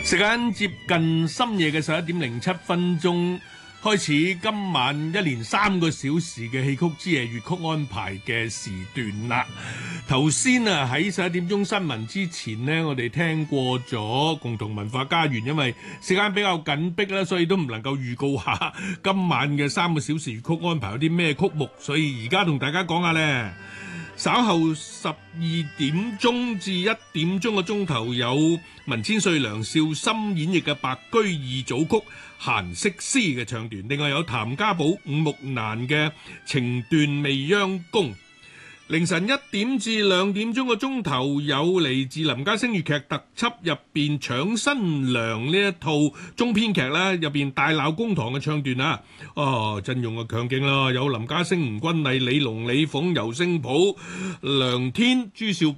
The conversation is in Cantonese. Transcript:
時間接近深夜嘅11:07，開始今晚一連3個小時嘅戲曲之夜粵曲安排嘅時段啦。頭先喺11點鐘新聞之前呢，我哋聽過咗共同文化家園，因為時間比較緊迫啦，所以都唔能夠預告下今晚嘅3個小時粵曲安排有啲咩曲目，所以而家同大家講下呢。稍後12點鐘至1點鐘嘅鐘頭有文千歲梁少森演繹嘅白居二組曲閒適詩嘅唱段，另外有譚家寶、伍木蘭嘅情斷未央宮。凌晨1點至2點鐘嘅鐘頭有嚟自林家聲粵劇特輯入邊搶新娘呢一套中編劇啦，入邊大鬧公堂嘅唱段啊，陣容啊強勁啦，有林家聲、吳君麗、李龍、李鳳、尤聲普、梁天、朱少